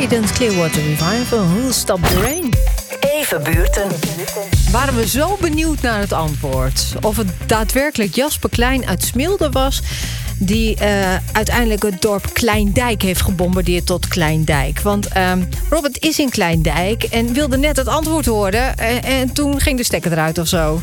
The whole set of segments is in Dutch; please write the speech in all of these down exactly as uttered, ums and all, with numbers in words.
Creedence Clearwater Revival, Who'll Stop the Rain? Even buurten. Waren we zo benieuwd naar het antwoord. Of het daadwerkelijk Jasper Klein uit Smilde was, die uh, uiteindelijk het dorp Kleindijk heeft gebombardeerd tot Kleindijk. Want uh, Robert is in Kleindijk en wilde net het antwoord horen. En, en toen ging de stekker eruit of zo.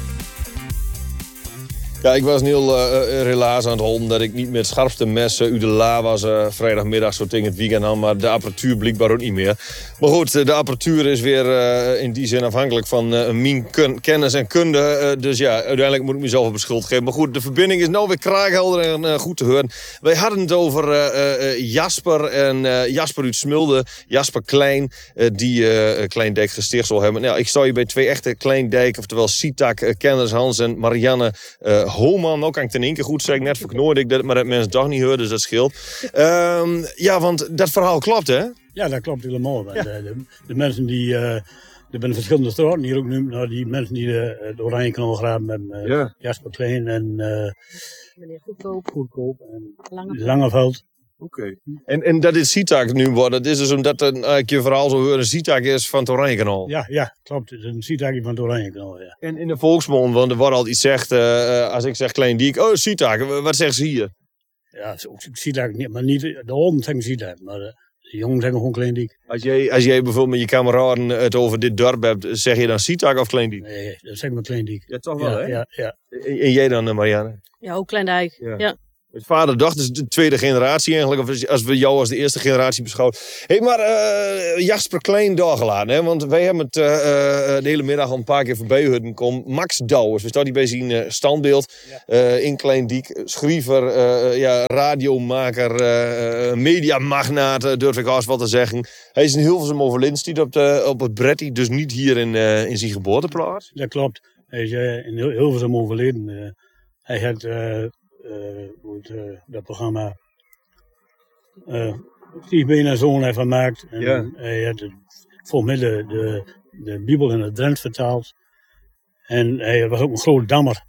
Ja, ik was een heel uh, relaas aan het houden dat ik niet met het scherpste mes uh, uit de la was uh, vrijdagmiddag zo tegen het weekend aan, maar de apparatuur blijkbaar ook niet meer. Maar goed, de apparatuur is weer uh, in die zin afhankelijk van uh, mijn kun- kennis en kunde. Uh, dus ja, uiteindelijk moet ik mezelf op schuld geven. Maar goed, de verbinding is nou weer kraakhelder en uh, goed te horen. Wij hadden het over uh, uh, Jasper en uh, Jasper uit Smilde, Jasper Klein, uh, die uh, Kleindijk gesticht zal hebben. Nou, ik sta hier bij twee echte Kleindijk, oftewel Sitak-kenners, Hans en Marianne uh, Holman. Ook kan ik ten één keer goed zeggen, net verknoorde ik dat, maar dat mensen toch niet horen, dus dat scheelt. Um, ja, want dat verhaal klopt, hè? Ja, dat klopt helemaal. Ja. De, de, de mensen die, uh, er zijn verschillende straten hier ook nu, nou, die mensen die de, de Oranje Kanaal graven hebben, uh, ja. Jasper Klein en uh, meneer Goedkoop, Goedkoop en Langeveld. Langeveld. Oké. Okay. En, en dat is Sitak nu wordt. Dat is dus omdat een, uh, je verhaal zo horen, Sitak is van het Oranje Kanaal. Ja, ja, klopt. Het is een Sitak van het Oranje Kanaal, ja. En in de volksmond, want er wordt altijd zegt, uh, als ik zeg Kleindijk, oh Sitak, wat zeggen ze hier? Ja, ik Sitak niet, maar niet, de honden zeggen Sitak, maar uh, de jongen zeggen gewoon Kleindijk. Als jij, als jij bijvoorbeeld met je kameraden het over dit dorp hebt, zeg je dan Sitak of Kleindijk? Nee, dat zeggen we Kleindijk. Ja, toch wel, ja, hè? Ja, ja. En, en jij dan, Marianne? Ja, ook Kleindijk. Ja. ja. Het vader-dochter is de tweede generatie eigenlijk, of als we jou als de eerste generatie beschouwen. Hé, hey, maar uh, Jasper Klein doorgelaten, hè? Want wij hebben het uh, de hele middag al een paar keer voorbij horen komen. Max Douwers, we staan hier bij zijn uh, standbeeld uh, in Kleindijk. Schrijver, uh, ja, radiomaker, uh, mediamagnaat, uh, durf ik haast wat te zeggen. Hij is in Hilversum overleden, stiet op, de, op het Brettie, dus niet hier in, uh, in zijn geboorteplaats. Dat klopt. Hij is uh, in Hilversum overleden. Uh, hij had... Uh, Uh, het, uh, dat programma uh, Steve Been en Zoon heeft gemaakt. En ja. Hij had het, volgens mij de, de, de Bijbel in het Drents vertaald. En hij was ook een grote dammer.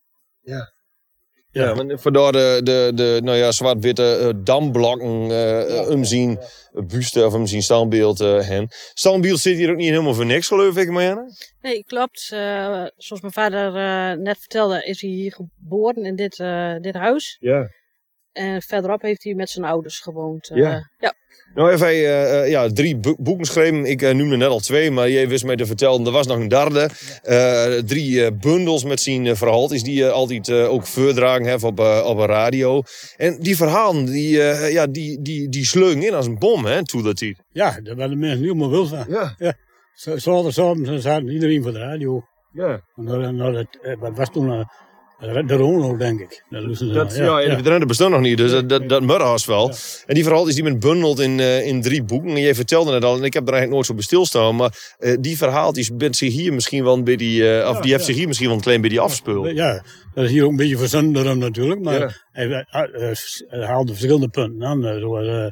Ja. Ja, ja maar vandaar de, de, de nou ja, zwart-witte uh, damblokken uh, ja, omzien, ja. buste of omzien standbeeld uh, hen. Standbeeld zit hier ook niet helemaal voor niks, geloof ik, Marianne? Nee, klopt. Uh, zoals mijn vader uh, net vertelde, is hij hier geboren in dit, uh, dit huis. Ja. En verderop heeft hij met zijn ouders gewoond. Uh, ja. ja. Nou heeft hij uh, ja, drie bo- boeken geschreven. Ik uh, noemde net al twee, maar jij wist mij te vertellen, er was nog een derde. Uh, drie uh, bundels met zijn uh, verhaaltjes die je uh, altijd uh, ook voordragen heeft op, uh, op een radio. En die verhalen, die, uh, ja, die, die, die sleugen in als een bom, hè, toen dat tijd. Ja, daar waren de mensen helemaal wild van. Ja. Ja. Zaterdag zaten iedereen voor de radio. Ja. En nou, nou, dat, dat was toen... Uh, de Rono, denk ik. Dat, dat, ja, ja, ja. Dat bestond nog niet, dus dat, dat, dat murderhaast wel. Ja. En die verhaal is die men bundelt in, uh, in drie boeken. En jij vertelde het al, en ik heb er eigenlijk nooit zo bij stilstaan. Maar uh, die verhaaltjes bent zich hier misschien wel een beetje, uh, ja, of die ja. heeft zich hier misschien wel een klein beetje afgespeeld. Ja, dat is hier ook een beetje verzonnen door hem natuurlijk. Maar ja. hij, hij, hij, hij haalde verschillende punten aan. Zoals uh,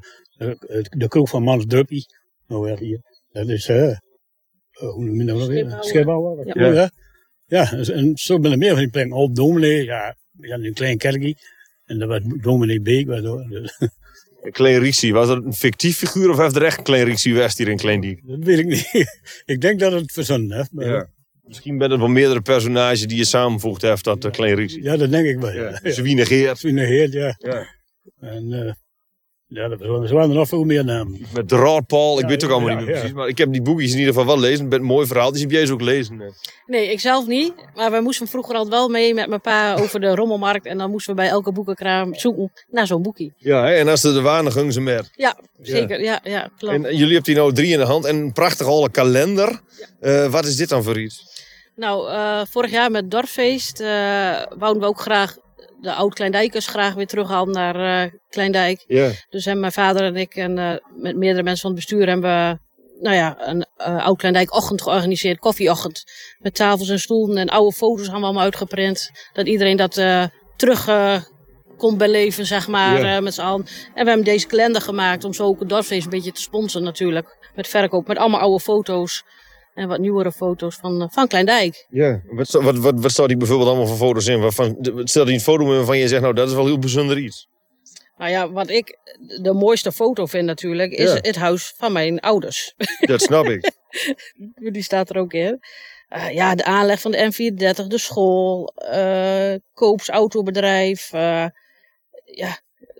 de kroeg van Mans Duppie. Nou, hier. Dat is, uh, uh, hoe noem je dat weer? Schipbouwer. Ja. Ja. Ja, en zo ben er meer van die plekken. Op dominee, ja, we hadden een klein kerkje. En dat was dominee Beek. Waardoor, dus. Klein Rixie, was dat een fictief figuur of heeft er echt een Klein Rixie West hier in Kleindijk? Dat weet ik niet. Ik denk dat het verzonnen heeft. Maar ja. Misschien ben het wel meerdere personages die je samenvoegt heeft, dat uh, Klein Rixie. Ja, dat denk ik wel. Ja. Ja. Zwiene Geert. Zwiene Geert, ja. ja. En... Uh, Ja, er waren er nog veel meer namen. Met Draadpaal, ik ja, weet het ook allemaal ja, niet meer ja. precies. Maar ik heb die boekjes in ieder geval wel lezen. Het is een mooi verhaal. Dus heb jij ze ook lezen? Nee, ik zelf niet. Maar we moesten vroeger altijd wel mee met mijn pa over de rommelmarkt. En dan moesten we bij elke boekenkraam zoeken naar zo'n boekje. Ja, hè? En als ze er waren, dan gingen ze met. Ja, zeker. Ja, ja, klopt. En jullie hebben hier nou drie in de hand. En een prachtige oude kalender. Ja. Uh, wat is dit dan voor iets? Nou, uh, vorig jaar met Dorpsfeest uh, wouden we ook graag... de oud-Kleindijkers graag weer terughalen naar uh, Kleindijk. Yeah. Dus hebben mijn vader en ik en uh, met meerdere mensen van het bestuur hebben we nou ja, een uh, oud-Kleindijk-ochtend georganiseerd. Koffieochtend. Met tafels en stoelen en oude foto's hebben we allemaal uitgeprint. Dat iedereen dat uh, terug uh, kon beleven, zeg maar, yeah. uh, met z'n allen. En we hebben deze kalender gemaakt om zo ook het dorpsfeest een beetje te sponsoren natuurlijk. Met verkoop, met allemaal oude foto's. En wat nieuwere foto's van, van Kleindijk. Ja, wat, wat, wat, wat staat die bijvoorbeeld allemaal voor foto's in? Wat van, stel je een foto met waarvan je zegt, nou dat is wel heel bijzonder iets. Nou ja, wat ik de mooiste foto vind natuurlijk, is Ja. het huis van mijn ouders. Dat snap ik. Die staat er ook in. Uh, ja, de aanleg van de N vierendertig, de school, uh, Koops autobedrijf, uh, ja,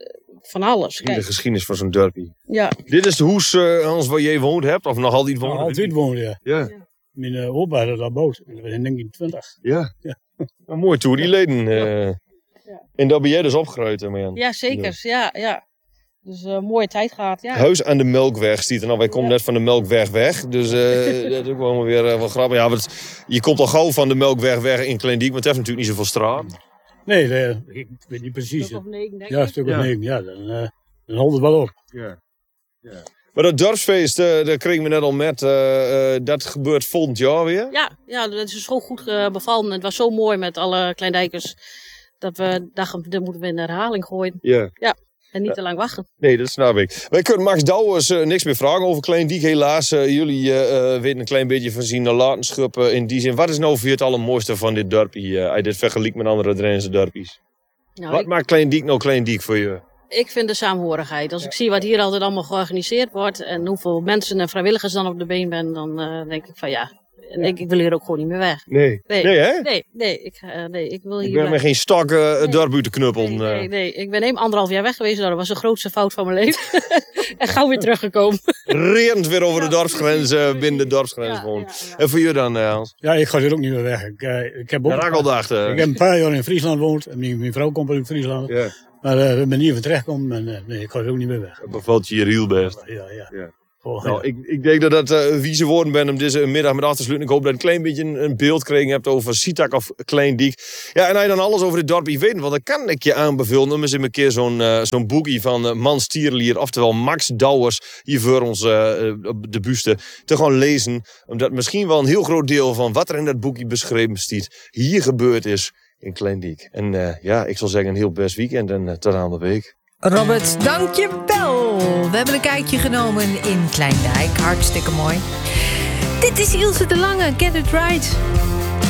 van alles. In Kijk. de geschiedenis van zo'n dorpie. Ja. Dit is de hoes, uh, Hans, waar jij woont hebt? Of nog altijd woont? Nou, altijd woonde, ja. Ja. Mijn uh, opa had dat gebouwd in negentien twintig. Ja. Ja. Nou, mooi toe, die leden. Uh, Ja. En daar ben jij dus opgegroeid, man. Ja, zeker. Ja, ja. Dus uh, mooie tijd gehad, ja. Huis aan de Melkweg stiet er. Nou, wij komen net van de Melkweg weg. Dus uh, dat is ook wel weer uh, wel grappig. Ja, want je komt al gauw van de Melkweg weg in Kleindiek, maar het heeft natuurlijk niet zoveel straat. Nee, nee, ik weet niet precies. Stuk of negen, denk Ja, een ik. stuk Ja. of negen. Ja, dan, uh, dan houdt het wel op. Ja. Ja. Maar dat dorpsfeest, uh, daar kregen we net al met. Uh, uh, dat gebeurt volgend jaar weer. Ja, ja, dat is zo goed uh, bevallen. Het was zo mooi met alle Kleindijkers. Dat we dachten, dat moeten we in herhaling gooien. Ja. En niet te lang wachten. Nee, dat snap ik. Wij kunnen Max Douwers uh, niks meer vragen over Kleindiek, helaas. Uh, jullie uh, weten een klein beetje van zijn nalatenschap uh, in die zin. Wat is nou voor je het allermooiste van dit dorpje? Uh, als je dit vergelijkt met andere Drentse dorpjes. Nou, Wat ik, maakt Kleindiek nou Kleindiek voor je? ik vind de samenhorigheid. Als ik zie wat hier altijd allemaal georganiseerd wordt. En hoeveel mensen en vrijwilligers dan op de been ben. Dan uh, denk ik van ja. En ik, ik wil hier ook gewoon niet meer weg. Nee. Nee, Nee, hè? Nee, nee, ik, uh, nee, ik wil hier Ik ben weg. met geen stok uh, het dorp uit te knuppelen. Nee, uh. nee, nee, ik ben even anderhalf jaar weg geweest. Nou, dat was de grootste fout van mijn leven. En gauw weer teruggekomen. Rent weer over de Ja, dorpsgrens, uh, precies, binnen de precies. dorpsgrens Ja, wonen. ja, ja. En voor je dan, uh, Hans? Ja, ik ga hier ook niet meer weg. Ik, uh, ik, heb, ook Ja, een ik al paar, dacht. uh, ik heb een paar jaar in Friesland gewoond. En mijn, mijn vrouw komt uit Friesland. Ja, Maar uh, we ben hier van terechtgekomen. En uh, nee, ik ga er ook niet meer weg. dat bevalt je hier heel best. Ja, ja. Ja. Oh, Nou, ik, ik denk dat dat uh, wieze woorden ben om deze middag met af te sluiten. Ik hoop dat je een klein beetje een, een beeld gekregen hebt over Sitak of Kleindiek. Ja, en als je dan alles over dit dorpje weet, want dan kan ik je aanbevelen. Dan is er een keer zo'n uh, zo'n boekie van uh, Mans Tierlier, oftewel Max Douwers, hier voor ons uh, op de buste, te gaan lezen. Omdat misschien wel een heel groot deel van wat er in dat boekje beschreven staat, hier gebeurd is in Kleindiek. En uh, ja, ik zal zeggen een heel best weekend en uh, tot aan de week. Robert, dankjewel. We hebben een kijkje genomen in Kleindijk. Hartstikke mooi. Dit is Ilse de Lange. Get it right.